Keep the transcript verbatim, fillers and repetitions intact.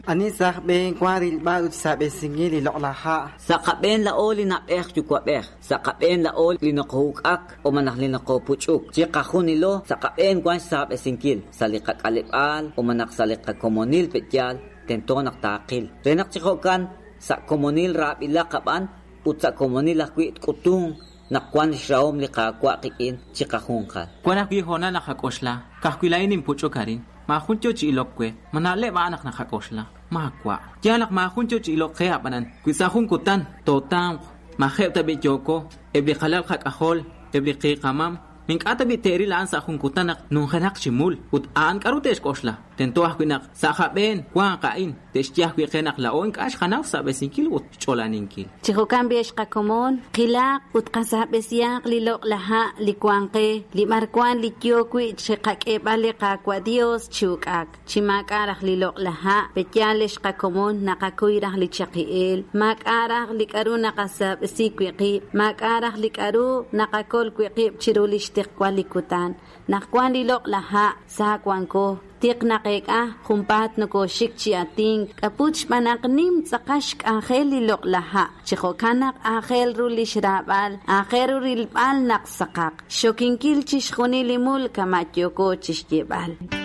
Ani sakben kwari ba sabe singili loklaha. Sakaben la oli na peh chukwaber. Sakaben la oli linakukak o manaklinakoputchuk. Chikahunilo sakaben kwan sabe singil. Salikat alipal o manak salikat komonil petyal. Tentonak takil. Renak chikokan sa komonil rap ilakaban ut sa komonil akwit kutung. Nakwan shraom li kakwa kikin chikahunka. Kwana kuihona nakakosla. Kahkwilainin puchokarin. Mahuncho chilokwe, manale ba anak nakakosla, mahakwa. Yalak mahuncho chilokwe apanan, kwisahun kutan, totang, mahep tabi joko, ebli halal kakahol, ebli kikamam, mink atabi teri laan sa hun kutanak nung hanak chimul, ut aan karutesh kosla, tentoah kwinak, sahaben, kwa kain, teshtiyah kwikenak laoin kash hanaw sa besinkil ut cholaninkil. Chikokan biesh kakomon, kilak ut kasabesyak lilok laha likwanke, limarkwan likyokwi chikak ebale kakwa Dios chukak, chimakarah lilok laha, petyalesh kakomon nakakuirah lichakiel, makarah likaru nakasab esikwiki, makarah likaru nakakol kwikip chirulish tikwalikutan, nakwan lilok laha sa kwanko, tik nakeka humpat nuko shikchi ating kapuch manaknim tsakashk angel lilok laha chikokanak angel rulish rabal angel rilbal naksakak shokinkil chishkuni limul kamatyoko chishtibal.